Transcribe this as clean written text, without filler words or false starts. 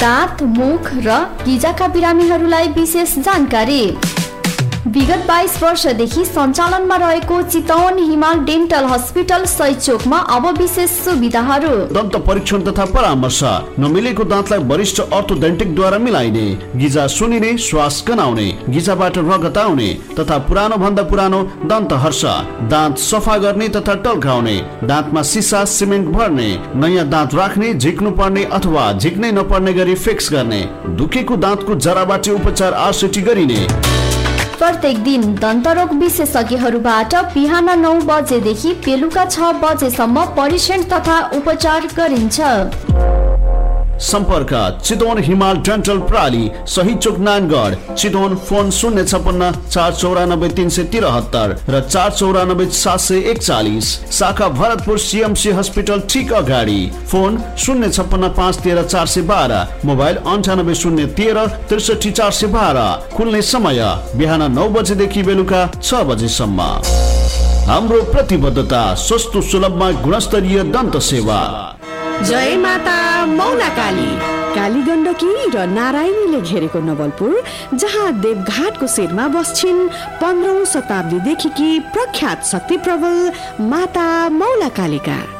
दाँत, मुख र गिजाका बिरामीहरूलाई विशेष जानकारी। विगत 22 वर्षदेखि सञ्चालनमा रहेको चितवन हिमाल डेन्टल हस्पिटल सही चोकमा अब विशेष सुविधाहरू। दन्त परीक्षण तथा परामर्श, नमिलेको दाँतलाई वरिष्ठ अर्थोडेन्टिकद्वारा मिलाइने, गिजा सुनिने, श्वास गनाउने, गिजाबाट रगत आउने तथा पुरानो भन्दा पुरानो दन्त हर्ष, दाँत सफा गर्ने तथा टल्काउने, दाँतमा सिसा सिमेन्ट भर्ने, नयाँ दाँत राख्ने, झिक्नु पर्ने अथवा झिक्नै नपर्ने गरी फिक्स गर्ने, दुखेको दाँतको जराबाट उपचार आरसिटी गरिने। प्रत्येक दिन दन्तरोग विशेषज्ञहरूबाट बिहान 9 बजेदेखि बेलुका 6 बजेसम्म परीक्षण तथा उपचार गरिन्छ। सम्पर्क चितवन हिमाल डेन्टल प्राली, सही चोक नानगढ, चितवन। फोन 056 494 373 र 494 741। शाखा भरतपुर CMC हस्पिटल ठीक अगाडि। Phone 056 513 412, mobile 98 013 63 412। खुल्ने समय बिहान 9 बजेदेखि बेलुका 6 बजेसम्म। हाम्रो प्रतिबद्धता सस्तो सुलभमा गुणस्तरीय दन्त सेवा। जय माता मौला काली। काली गण्डकी र नारायणीले घेरेको नवलपुर, जहाँ देवघाटको शिरमा बस्छिन् 15औं शताब्दीदेखि प्रख्यात शक्ति प्रबल माता मौला कालीका।